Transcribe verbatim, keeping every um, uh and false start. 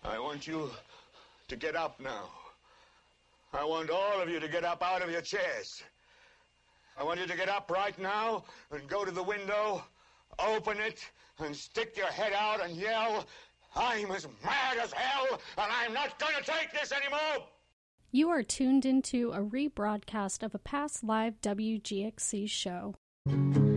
I want you to get up now. I want all of you to get up out of your chairs. I want you to get up right now and go to the window, open it, and stick your head out and yell, "I'm as mad as hell, and I'm not going to take this anymore!" You are tuned into a rebroadcast of a past live W G X C show.